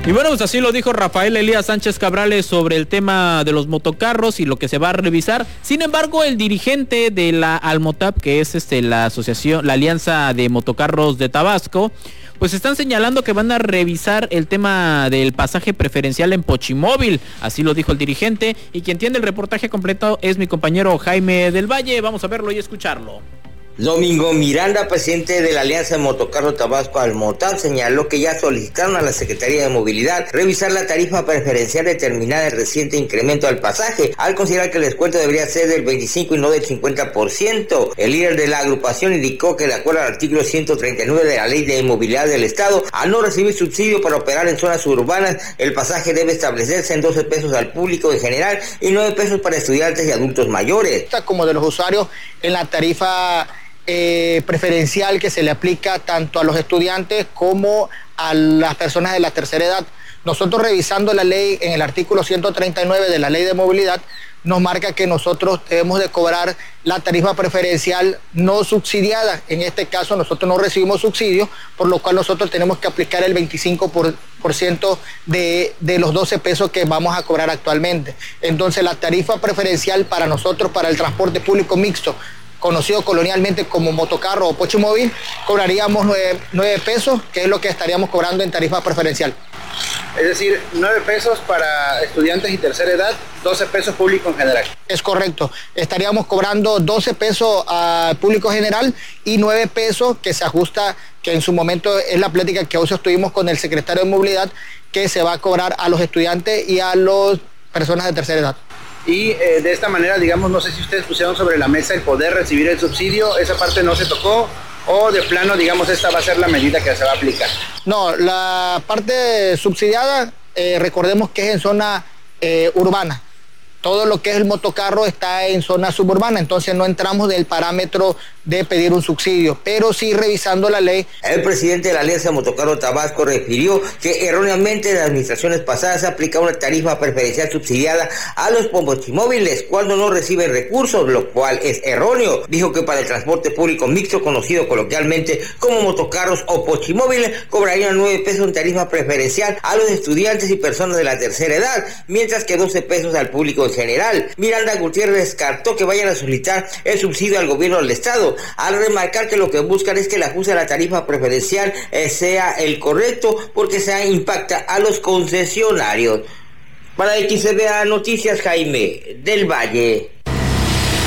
Y bueno, pues así lo dijo Rafael Elías Sánchez Cabrales sobre el tema de los motocarros y lo que se va a revisar. Sin embargo, el dirigente de la Almotap, que es la asociación, la Alianza de Motocarros de Tabasco, pues están señalando que van a revisar el tema del pasaje preferencial en Pochimóvil. Así lo dijo el dirigente, y quien tiene el reportaje completo es mi compañero Jaime del Valle. Vamos a verlo y escucharlo. Domingo Miranda, presidente de la Alianza de Motocarros Tabasco Almotap, señaló que ya solicitaron a la Secretaría de Movilidad revisar la tarifa preferencial determinada el reciente incremento al pasaje, al considerar que el descuento debería ser del 25 y no del 50%. El líder de la agrupación indicó que de acuerdo al artículo 139 de la Ley de Movilidad del Estado, al no recibir subsidio para operar en zonas urbanas, el pasaje debe establecerse en 12 pesos al público en general y 9 pesos para estudiantes y adultos mayores. Como de los usuarios en la tarifa preferencial que se le aplica tanto a los estudiantes como a las personas de la tercera edad. Nosotros, revisando la ley en el artículo 139 de la Ley de Movilidad, nos marca que nosotros debemos de cobrar la tarifa preferencial no subsidiada. En este caso nosotros no recibimos subsidio, por lo cual nosotros tenemos que aplicar el 25% de los 12 pesos que vamos a cobrar actualmente. Entonces la tarifa preferencial para nosotros, para el transporte público mixto, conocido colonialmente como motocarro o pochimóvil, cobraríamos 9 pesos, que es lo que estaríamos cobrando en tarifa preferencial. Es decir, 9 pesos para estudiantes y tercera edad, 12 pesos público en general. Es correcto, estaríamos cobrando 12 pesos al público general y 9 pesos que se ajusta, que en su momento es la plática que hoy estuvimos con el secretario de Movilidad, que se va a cobrar a los estudiantes y a las personas de tercera edad. Y de esta manera, digamos, no sé si ustedes pusieron sobre la mesa el poder recibir el subsidio, esa parte no se tocó, o de plano, digamos, esta va a ser la medida que se va a aplicar. No, la parte subsidiada, recordemos que es en zona urbana. Todo lo que es el motocarro está en zona suburbana, entonces no entramos del parámetro de pedir un subsidio, pero sí revisando la ley. El presidente de la Alianza de Motocarros Tabasco refirió que erróneamente en las administraciones pasadas se aplicaba una tarifa preferencial subsidiada a los pochimóviles cuando no reciben recursos, lo cual es erróneo. Dijo que para el transporte público mixto, conocido coloquialmente como motocarros o pochimóviles, cobrarían 9 pesos en tarifa preferencial a los estudiantes y personas de la tercera edad, mientras que 12 pesos al público en general. Miranda Gutiérrez descartó que vayan a solicitar el subsidio al gobierno del estado, al remarcar que lo que buscan es que el ajuste a la tarifa preferencial sea el correcto, porque se impacta a los concesionarios. Para XCBA Noticias, Jaime del Valle.